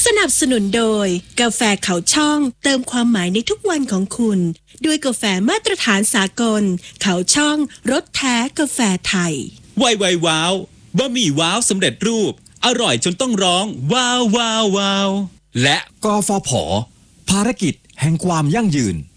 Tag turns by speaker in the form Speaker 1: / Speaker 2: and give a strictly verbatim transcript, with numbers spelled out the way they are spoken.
Speaker 1: สนับสนุนโดยกาแฟเขาช่องเติมความหมายในทุกวันของคุณด้วยกาแฟมาตรฐานสากลเขาช่องรสแท้กาแฟไทย
Speaker 2: ไวไวว้าวบะหมี่ว้าวสำเร็จรูปอร่อยจนต้องร้องว้าวว้าวว้าวและ
Speaker 3: กฟผ.ภารกิจแห่งความยั่งยืน